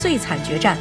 最惨决战。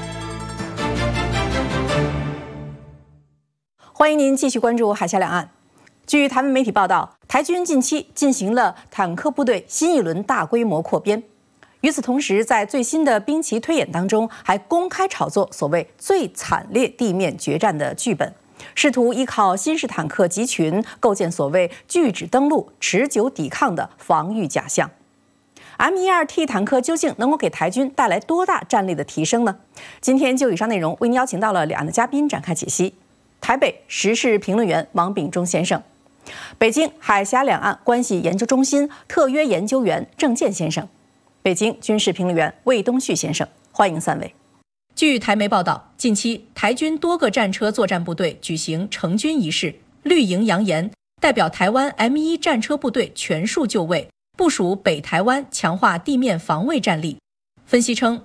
欢迎您继续关注海峡两岸。据台湾媒体报道，台军近期进行了坦克部队新一轮大规模扩编。与此同时，在最新的兵棋推演当中，还公开炒作所谓最惨烈地面决战的剧本，试图依靠新式坦克集群构建所谓拒止登陆、持久抵抗的防御假象。M12T 坦克究竟能够给台军带来多大战力的提升呢？今天就以上内容为您邀请到了两岸的嘉宾展开解析。台北时事评论员王炳忠先生，北京海峡两岸关系研究中心特约研究员郑健先生，北京军事评论员魏东旭先生，欢迎三位。据台媒报道，近期台军多个战车作战部队举行成军仪式，绿营扬言代表台湾 M1 战车部队全数就位，部署北台湾强化地面防卫战力。分析称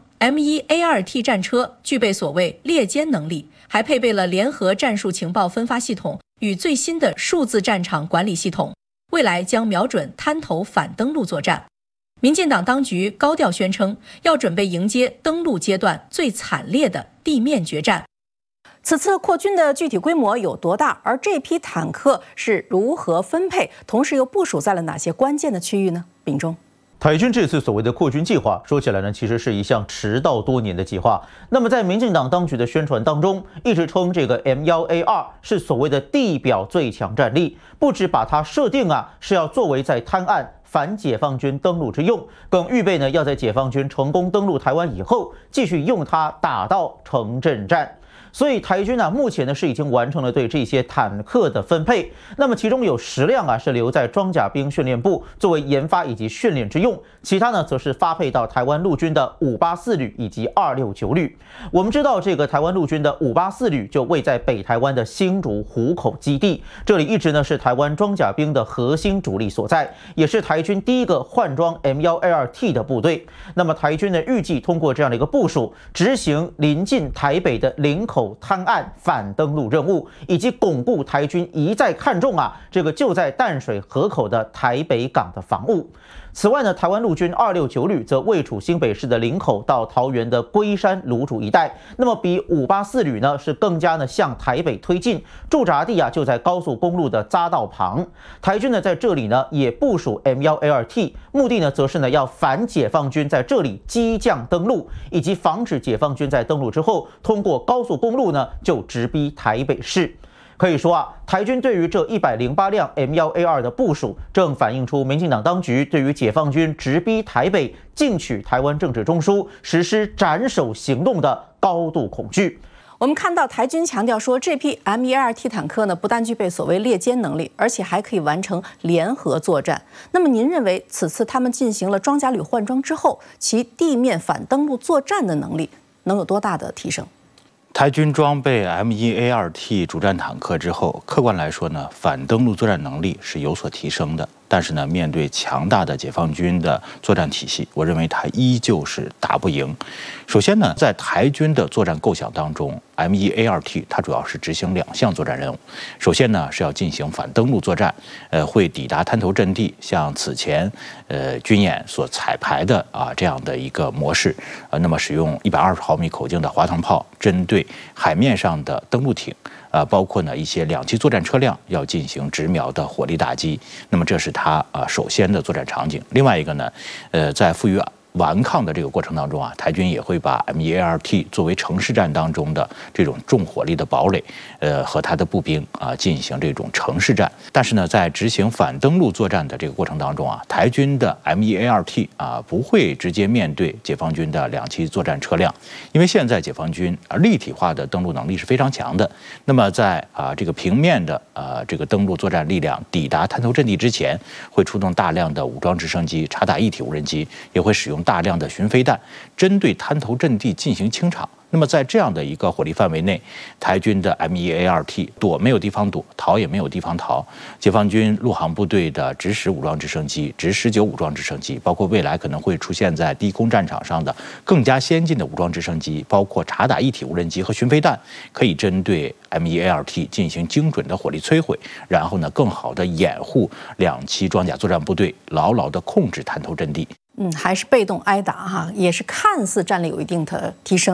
M1A2T 战车具备所谓猎歼能力，还配备了联合战术情报分发系统与最新的数字战场管理系统，未来将瞄准滩头反登陆作战。民进党当局高调宣称要准备迎接登陆阶段最惨烈的地面决战。此次扩军的具体规模有多大？而这批坦克是如何分配？同时又部署在了哪些关键的区域呢？秉忠。 台军这次所谓的扩军计划，说起来呢，其实是一项迟到多年的计划。那么在民进党当局的宣传当中，一直称这个 M1A2 是所谓的地表最强战力，不止把它设定是要作为在滩岸反解放军登陆之用，更预备呢要在解放军成功登陆台湾以后，继续用它打到城镇战。所以台军目前呢是已经完成了对这些坦克的分配，那么其中有10辆是留在装甲兵训练部作为研发以及训练之用，其他呢则是发配到台湾陆军的584旅以及269旅。我们知道这个台湾陆军的584旅就位在北台湾的新竹湖口基地，这里一直呢是台湾装甲兵的核心主力所在，也是台军第一个换装 M1A2T 的部队。那么台军呢预计通过这样的一个部署，执行临近台北的林口滩岸反登陆任务，以及巩固台军一再看重这个就在淡水河口的台北港的防务。此外呢，台湾陆军269旅则位处新北市的林口到桃园的龟山芦竹一带，那么比584旅呢是更加呢向台北推进，驻扎地就在高速公路的匝道旁。台军呢在这里呢也部署 M1A2T， 目的呢则是呢要反解放军在这里激将登陆，以及防止解放军在登陆之后通过高速公路呢就直逼台北市。可以说台军对于这108辆 M1A2 的部署，正反映出民进党当局对于解放军直逼台北、进取台湾政治中枢、实施斩首行动的高度恐惧。 我们看到台军强调说，这批 M12T 坦克呢，不但具备所谓猎歼能力，而且还可以完成联合作战。那么您认为此次他们进行了装甲旅换装之后，其地面反登陆作战的能力能有多大的提升？ 台军装备 M1A2T 主战坦克之后，客观来说呢，反登陆作战能力是有所提升的。但是呢，面对强大的解放军的作战体系，我认为它依旧是打不赢。首先呢，在台军的作战构想当中 ，M1A2T 它主要是执行2项作战任务。首先呢，是要进行反登陆作战，会抵达滩头阵地，像此前军演所彩排的这样的一个模式，那么使用120毫米口径的滑膛炮针对海面上的登陆艇。包括呢一些2栖作战车辆要进行直瞄的火力打击，那么这是它首先的作战场景。另外一个呢，在负隅顽抗的这个过程当中台军也会把 M1A2T 作为城市战当中的这种重火力的堡垒，和它的步兵进行这种城市战。但是呢，在执行反登陆作战的这个过程当中台军的 M1A2T 不会直接面对解放军的2栖作战车辆，因为现在解放军立体化的登陆能力是非常强的。那么在这个平面的这个登陆作战力量抵达滩头阵地之前，会出动大量的武装直升机、察打一体无人机，也会使用大量的巡飞弹，针对滩头阵地进行清场。那么在这样的一个火力范围内，台军的 M1A2T 躲没有地方躲，逃也没有地方逃。解放军陆航部队的直10武装直升机、直19武装直升机，包括未来可能会出现在低空战场上的更加先进的武装直升机，包括察打一体无人机和巡飞弹，可以针对 M1A2T 进行精准的火力摧毁，然后呢更好的掩护2栖装甲作战部队牢牢地控制滩头阵地。 还是被动挨打哈，也是看似战力有一定的提升。